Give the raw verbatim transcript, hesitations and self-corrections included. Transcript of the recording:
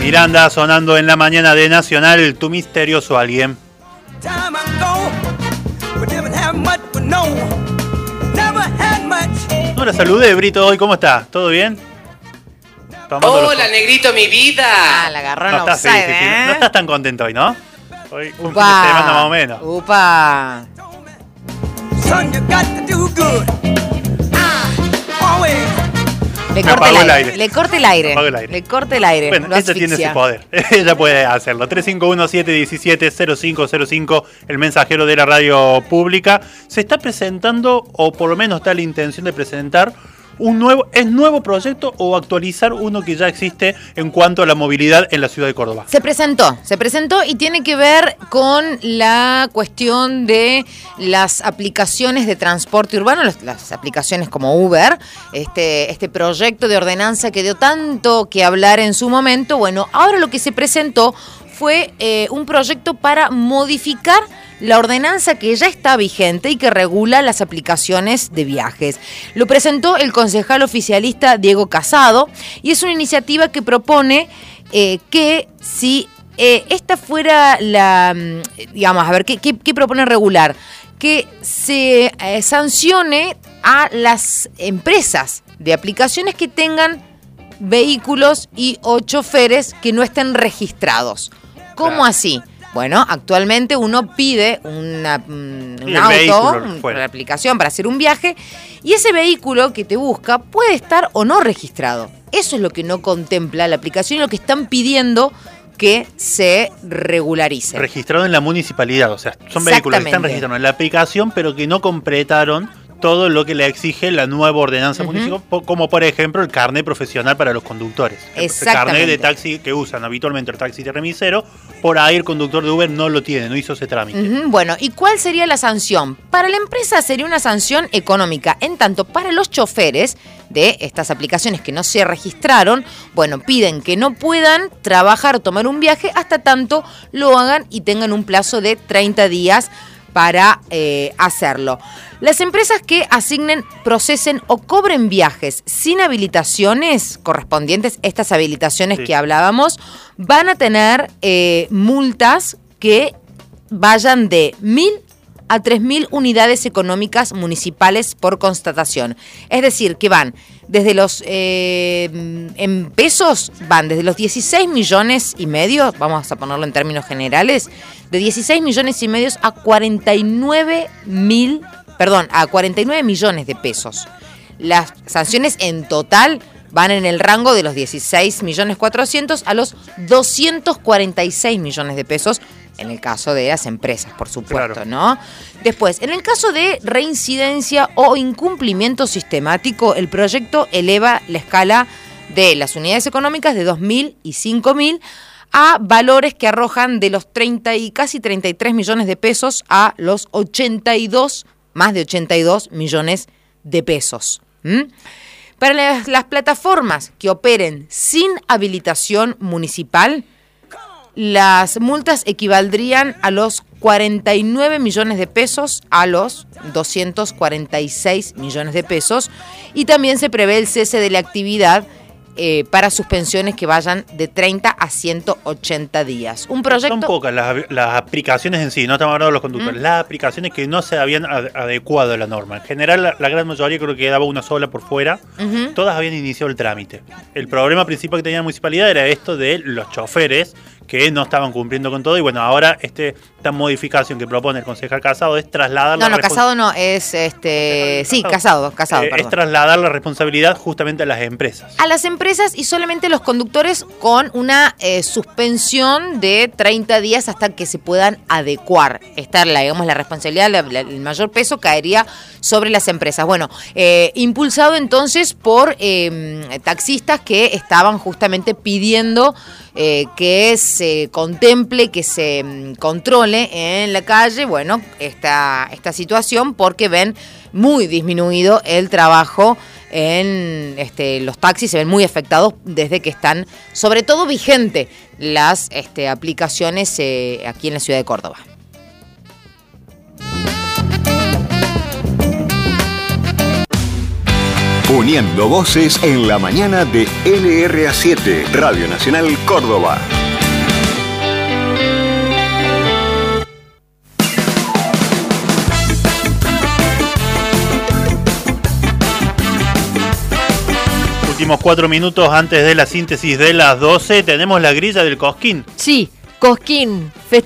Miranda sonando en la mañana de Nacional, Tu misterioso alguien. No la saludé, Brito, hoy, ¿cómo estás? ¿Todo bien? Tomando Hola, los... negrito, mi vida. Ah, la agarró no, en estás, offside, sí, sí, sí. ¿eh? No estás tan contento hoy, ¿no? Hoy un Upa, fin de semana más o menos. Upa. Son, you got to do good. Le corta el, el aire. Le corta el aire. el aire. Le corta el aire. Bueno, ella tiene ese poder. Ella puede hacerlo. tres cinco uno, siete uno siete, cero cinco cero cinco, el mensajero de la radio pública. Se está presentando, o por lo menos está la intención de presentar, un nuevo, ¿es nuevo proyecto o actualizar uno que ya existe en cuanto a la movilidad en la ciudad de Córdoba? Se presentó, se presentó y tiene que ver con la cuestión de las aplicaciones de transporte urbano, las, las aplicaciones como Uber, este, este proyecto de ordenanza que dio tanto que hablar en su momento. Bueno, ahora lo que se presentó fue eh, un proyecto para modificar la ordenanza que ya está vigente y que regula las aplicaciones de viajes. Lo presentó el concejal oficialista Diego Casado y es una iniciativa que propone eh, que si eh, esta fuera la, digamos, a ver, ¿qué, qué, qué propone regular? Que se eh, sancione a las empresas de aplicaciones que tengan vehículos y o choferes que no estén registrados. ¿Cómo claro. así? Bueno, actualmente uno pide una, un auto, una aplicación para hacer un viaje y ese vehículo que te busca puede estar o no registrado. Eso es lo que no contempla la aplicación y lo que están pidiendo que se regularice. Registrado en la municipalidad, o sea, son vehículos que están registrados en la aplicación pero que no completaron todo lo que le exige la nueva ordenanza uh-huh. municipal, como por ejemplo el carnet profesional para los conductores. El carnet de taxi que usan habitualmente el taxi de remisero, por ahí el conductor de Uber no lo tiene, no hizo ese trámite. Uh-huh. Bueno, ¿y cuál sería la sanción? Para la empresa sería una sanción económica, en tanto para los choferes de estas aplicaciones que no se registraron, bueno, piden que no puedan trabajar o tomar un viaje hasta tanto lo hagan y tengan un plazo de treinta días para eh, hacerlo. Las empresas que asignen, procesen o cobren viajes sin habilitaciones correspondientes, estas habilitaciones sí. que hablábamos, van a tener eh, multas que vayan de mil a tres mil unidades económicas municipales por constatación. Es decir, que van desde los, eh, en pesos, van desde los dieciséis millones y medio, vamos a ponerlo en términos generales, de dieciséis millones y medio a cuarenta y nueve mil, perdón, a cuarenta y nueve millones de pesos. Las sanciones en total van en el rango de los dieciséis millones cuatrocientos a los doscientos cuarenta y seis millones de pesos, en el caso de las empresas, por supuesto, claro. ¿no? Después, en el caso de reincidencia o incumplimiento sistemático, el proyecto eleva la escala de las unidades económicas de dos mil y cinco mil a valores que arrojan de los treinta y casi treinta y tres millones de pesos a los ochenta y dos, más de ochenta y dos millones de pesos. ¿Mm? Para las, las plataformas que operen sin habilitación municipal, las multas equivaldrían a los cuarenta y nueve millones de pesos a los doscientos cuarenta y seis millones de pesos y también se prevé el cese de la actividad eh, para suspensiones que vayan de treinta a ciento ochenta días. Un proyecto... Son pocas las, las aplicaciones en sí, no estamos hablando de los conductores, mm. las aplicaciones que no se habían ad- adecuado a la norma. En general, la, la gran mayoría creo que quedaba una sola por fuera, uh-huh. todas habían iniciado el trámite. El problema principal que tenía la municipalidad era esto de los choferes que no estaban cumpliendo con todo y bueno, ahora este, esta modificación que propone el concejal Casado es trasladar No, la no, respons- Casado no, es este sí, Casado, Casado, eh, perdón. Es trasladar la responsabilidad justamente a las empresas. A las empresas y solamente los conductores con una eh, suspensión de treinta días hasta que se puedan adecuar. Esta, la, digamos, la responsabilidad, la, la, el mayor peso caería sobre las empresas. Bueno, eh, impulsado entonces por eh, taxistas que estaban justamente pidiendo Eh, que se contemple, que se um, controle en la calle, bueno, esta, esta situación porque ven muy disminuido el trabajo en este, los taxis, se ven muy afectados desde que están, sobre todo vigentes, las este, aplicaciones eh, aquí en la ciudad de Córdoba. Uniendo voces en la mañana de L R A siete, Radio Nacional Córdoba. Últimos cuatro minutos antes de la síntesis de las doce, tenemos la grilla del Cosquín. Sí, Cosquín.